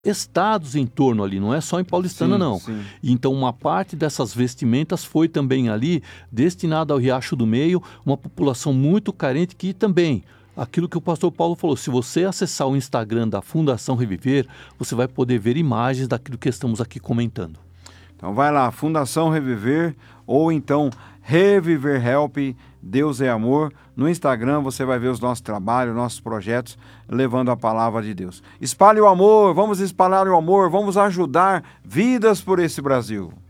estados em torno ali, não é só em Paulistana, Sim, não. sim. Então, uma parte dessas vestimentas foi também ali destinada ao Riacho do Meio, uma população muito carente que também, aquilo que o pastor Paulo falou, se você acessar o Instagram da Fundação Reviver, você vai poder ver imagens daquilo que estamos aqui comentando. Então vai lá, Fundação Reviver, ou então Reviver Help, Deus é Amor. No Instagram você vai ver os nossos trabalhos, nossos projetos, levando a palavra de Deus. Espalhe o amor, vamos espalhar o amor, vamos ajudar vidas por esse Brasil.